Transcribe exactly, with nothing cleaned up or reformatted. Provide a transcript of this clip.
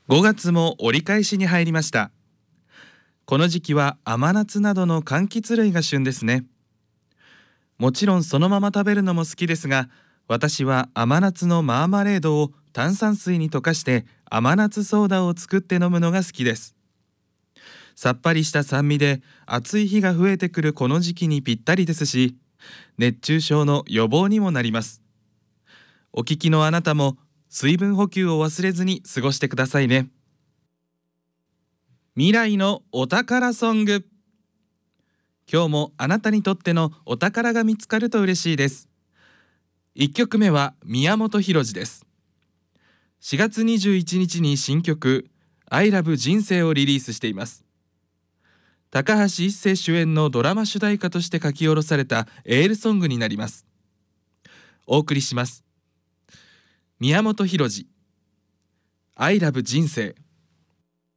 ごがつも折り返しに入りました。この時期は甘夏などの柑橘類が旬ですね。もちろんそのまま食べるのも好きですが、私は甘夏のマーマレードを炭酸水に溶かして甘夏ソーダを作って飲むのが好きです。さっぱりした酸味で暑い日が増えてくるこの時期にぴったりですし、熱中症の予防にもなります。お聞きのあなたも水分補給を忘れずに過ごしてくださいね。未来のお宝ソング。今日もあなたにとってのお宝が見つかると嬉しいです。いっきょくめは宮本浩次です。しがつにじゅういちにちに新曲 I Love 人生をリリースしています。高橋一生主演のドラマ主題歌として書き下ろされたエールソングになります。お送りします。宮本浩次 I Love 人生。